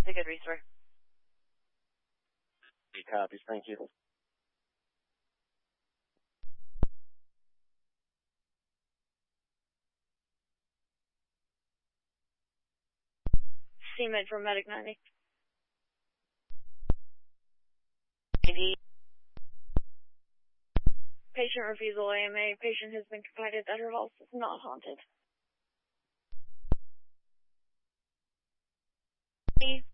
A good restore. He copies. Thank you. CMed from Medic 90. ID. Patient refusal AMA. Patient has been confided that her house is not haunted.